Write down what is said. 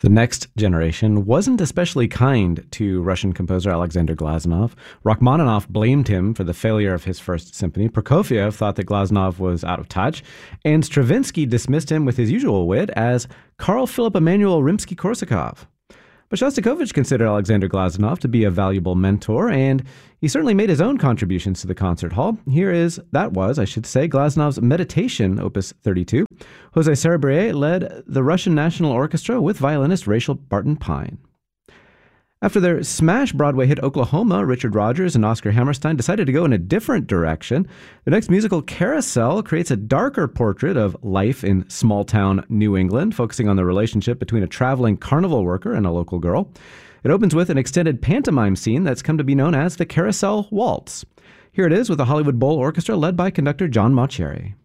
The next generation wasn't especially kind to Russian composer Alexander Glazunov. Rachmaninoff blamed him for the failure of his first symphony. Prokofiev thought that Glazunov was out of touch, and Stravinsky dismissed him with his usual wit as Carl Philipp Emanuel Rimsky-Korsakov. But Shostakovich considered Alexander Glazunov to be a valuable mentor, and he certainly made his own contributions to the concert hall. That was, Glazunov's Meditation, Opus 32. Jose Cerebrier led the Russian National Orchestra with violinist Rachel Barton-Pine. After their smash Broadway hit Oklahoma, Richard Rodgers and Oscar Hammerstein decided to go in a different direction. The next musical, Carousel, creates a darker portrait of life in small-town New England, focusing on the relationship between a traveling carnival worker and a local girl. It opens with an extended pantomime scene that's come to be known as the Carousel Waltz. Here it is with the Hollywood Bowl Orchestra led by conductor John Mauceri.